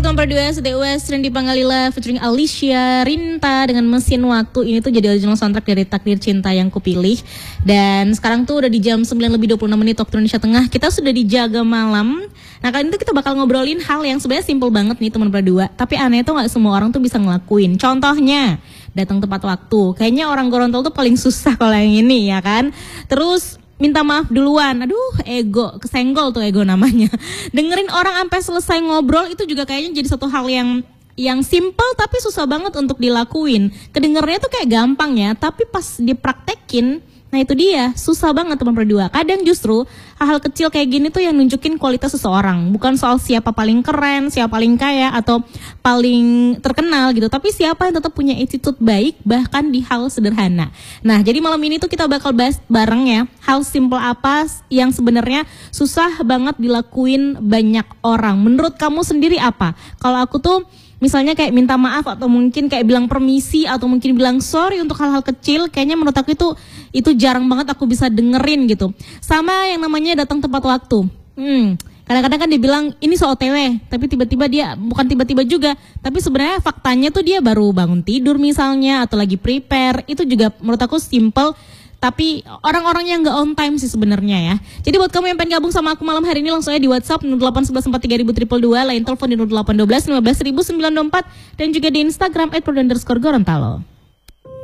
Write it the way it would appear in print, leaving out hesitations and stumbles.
teman berdua, SDUS, Randy Pangalila featuring Alicia Rinta dengan Mesin Waktu. Ini tuh jadi original soundtrack dari Takdir Cinta yang kupilih. Dan sekarang tuh udah di jam 9:26 waktu Indonesia Tengah. Kita sudah dijaga malam. Nah kali ini tuh kita bakal ngobrolin hal yang sebenarnya simple banget nih teman berdua. Tapi aneh tuh gak semua orang tuh bisa ngelakuin. Contohnya, datang tepat waktu. Kayaknya orang Gorontalo tuh paling susah kalau yang ini ya kan. Terus minta maaf duluan, aduh ego, kesenggol tuh ego namanya. Dengerin orang sampai selesai ngobrol itu juga kayaknya jadi satu hal yang simple tapi susah banget untuk dilakuin. Kedengernya tuh kayak gampang ya, tapi pas dipraktekin, nah itu dia, susah banget teman berdua. Kadang justru hal-hal kecil kayak gini tuh yang nunjukin kualitas seseorang. Bukan soal siapa paling keren, siapa paling kaya, atau paling terkenal gitu. Tapi siapa yang tetap punya attitude baik, bahkan di hal sederhana. Nah jadi malam ini tuh kita bakal bahas bareng ya, hal simple apa yang sebenarnya susah banget dilakuin banyak orang. Menurut kamu sendiri apa? Kalau aku tuh misalnya kayak minta maaf atau mungkin kayak bilang permisi atau mungkin bilang sorry untuk hal-hal kecil, kayaknya menurut aku itu jarang banget aku bisa dengerin gitu. Sama yang namanya datang tepat waktu. Kadang-kadang kan dia bilang ini so OTW, tapi tiba-tiba dia bukan tiba-tiba juga, tapi sebenarnya faktanya tuh dia baru bangun tidur misalnya atau lagi prepare. Itu juga menurut aku simple. Tapi orang-orang yang gak on time sih sebenarnya ya. Jadi buat kamu yang pengen gabung sama aku malam hari ini, langsung aja di WhatsApp 0811432222, lain telepon di 0812 1500924 dan juga di Instagram @pro_Gorontalo.